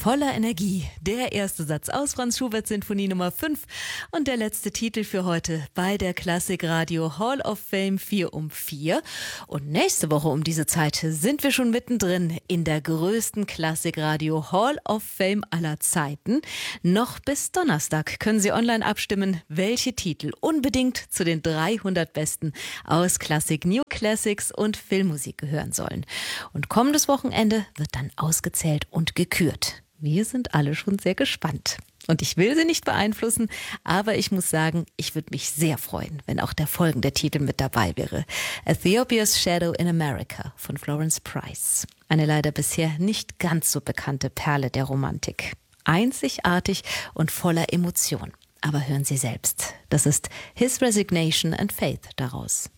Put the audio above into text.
Voller Energie. Der erste Satz aus Franz Schubert Sinfonie Nummer 5 und der letzte Titel für heute bei der Klassikradio Hall of Fame 4 um 4. Und nächste Woche um diese Zeit sind wir schon mittendrin in der größten Klassikradio Hall of Fame aller Zeiten. Noch bis Donnerstag können Sie online abstimmen, welche Titel unbedingt zu den 300 Besten aus Klassik, New Classics und Filmmusik gehören sollen. Und kommendes Wochenende wird dann ausgezählt und gekürt. Wir sind alle schon sehr gespannt. Und ich will Sie nicht beeinflussen, aber ich muss sagen, ich würde mich sehr freuen, wenn auch der folgende Titel mit dabei wäre. Ethiopia's Shadow in America von Florence Price. Eine leider bisher nicht ganz so bekannte Perle der Romantik. Einzigartig und voller Emotion. Aber hören Sie selbst. Das ist His Resignation and Faith daraus.